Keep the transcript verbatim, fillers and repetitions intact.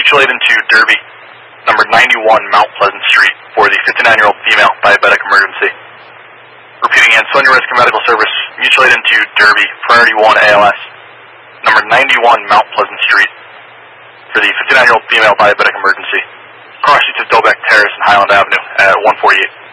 mutual aid into Derby, number ninety-one Mount Pleasant Street, for the fifty-nine-year-old female diabetic emergency. Repeating again, Sonia Rescue Medical Service, mutual aid into Derby, priority one A L S, number ninety-one Mount Pleasant Street, for the fifty-nine-year-old female diabetic emergency. Cross streets of Dobeck Terrace and Highland Avenue at one forty-eight.